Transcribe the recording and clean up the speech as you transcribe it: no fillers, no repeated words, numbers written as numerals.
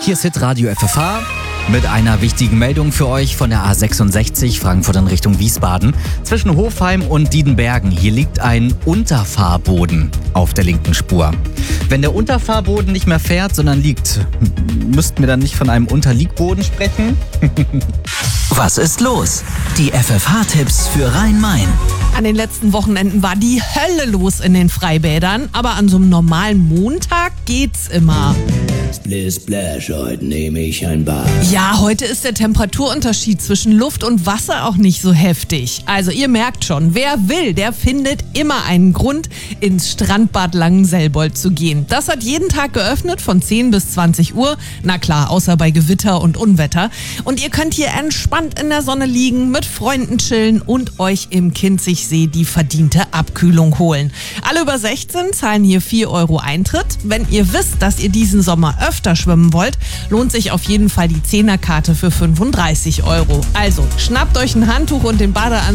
Hier ist Hitradio FFH mit einer wichtigen Meldung für euch von der A66 Frankfurt in Richtung Wiesbaden. Zwischen Hofheim und Diedenbergen. Hier liegt ein Unterfahrboden auf der linken Spur. Wenn der Unterfahrboden nicht mehr fährt, sondern liegt, müssten wir dann nicht von einem Unterliegboden sprechen? Was ist los? Die FFH-Tipps für Rhein-Main. An den letzten Wochenenden war die Hölle los in den Freibädern, aber an so einem normalen Montag geht's immer. Splish Splash, heute nehme ich ein Bad. Ja, heute ist der Temperaturunterschied zwischen Luft und Wasser auch nicht so heftig. Also ihr merkt schon, wer will, der findet immer einen Grund, ins Strandbad Langenselbold zu gehen. Das hat jeden Tag geöffnet von 10 bis 20 Uhr. Na klar, außer bei Gewitter und Unwetter. Und ihr könnt hier entspannt in der Sonne liegen, mit Freunden chillen und euch im Kinzigsee die verdiente Abkühlung holen. Alle über 16 zahlen hier 4 € Eintritt. Wenn ihr wisst, dass ihr diesen Sommer öfter schwimmen wollt, lohnt sich auf jeden Fall die 10er-Karte für 35 €. Also schnappt euch ein Handtuch und den Badeanzug